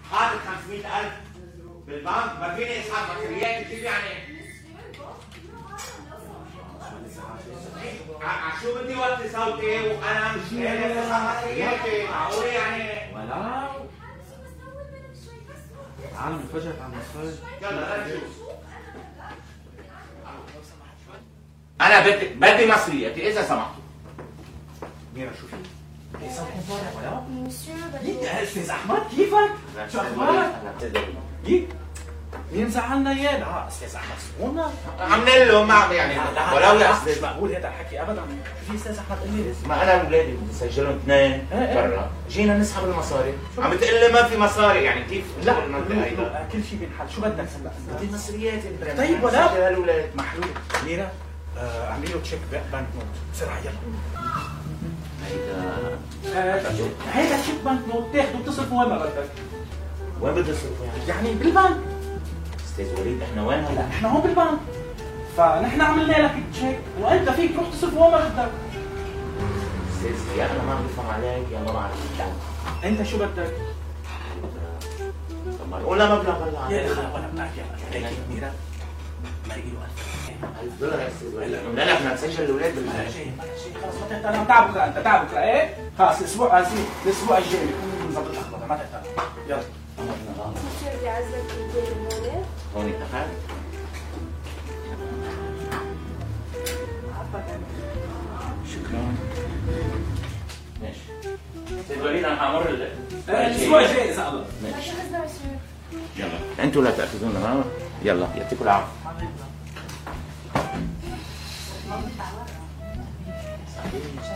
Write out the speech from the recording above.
حاطط 500,000 بالبنك، ما فيني اسحب مصريات. كيف يعني؟ شو بدي وطي صوتي وانا مش قادر اسحب مصرياتي؟ معقول يعني؟ ولا عالم انفجرت عم نتفرج. يلا نشوف. انا بدي مصرياتي اذا سمحتوا. ميرا شو في؟ ايه صوتكم طالع ولا؟ يك استاذ احمد كيفك؟ شو اخبارك؟ مين زعلنا اياه؟ لا استاذ احمد سمونا عملنا له ما يعني ولو لا مش مقبول هذا الحكي ابدا. في استاذ احمد قال لي ما انا واولادي بدي اسجلهم اثنين برا، جينا نسحب المصاري، عم بتقول لي ما في مصاري، يعني كيف؟ لا كل شيء بينحل. شو بدك هلا؟ بدي مصريات. طيب ولا سجل هالولاد محلول. ميرا اعملي له تشيك بنك نوت بسرعه يلا. هيدا تشيك بنك نوت تاخده بتصرفه وين ما بدك. وين بدي اصرفه يعني بالبنك. استاذ وليد احنا وين هلا؟ لا احنا هون بالبنك، فنحن عملنا لك تشيك وانت فيك تروح تصرفه وين ما بدك. استاذ يا انا ما بفهم عليك يا ما بعرف. انت شو بدك؟ طب ولا مبلغ هلا يا اخي ولا بدك يلا ميرا ما له $1000 يا استاذ وليد. لا بدنا نسجل الاولاد خلص ما تهتم. انا تعب بكره، انت تعب بكره ايه؟ خلص الاسبوع الجاي بكون نظبط الاخبار. ما تهتم يلا. مصير بيعزك الدين هون اتفقنا؟ شكرا. ماشي. استاذ وليد انا حامر الاسبوع الجاي اذا الله. ماشي. يلا انتوا لا تاخذونا معنا. يلا يعطيكم العافيه.